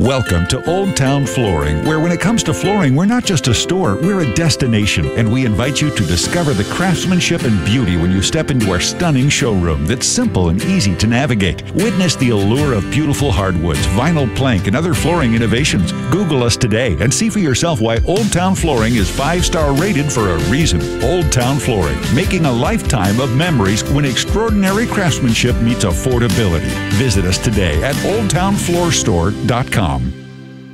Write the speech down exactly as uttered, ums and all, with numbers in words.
Welcome to Old Town Flooring, where when it comes to flooring, we're not just a store, we're a destination, and we invite you to discover the craftsmanship and beauty when you step into our stunning showroom that's simple and easy to navigate. Witness the allure of beautiful hardwoods, vinyl plank, and other flooring innovations. Google us today and see for yourself why Old Town Flooring is five-star rated for a reason. Old Town Flooring, making a lifetime of memories when extraordinary craftsmanship meets affordability. Visit us today at old town floor store dot com.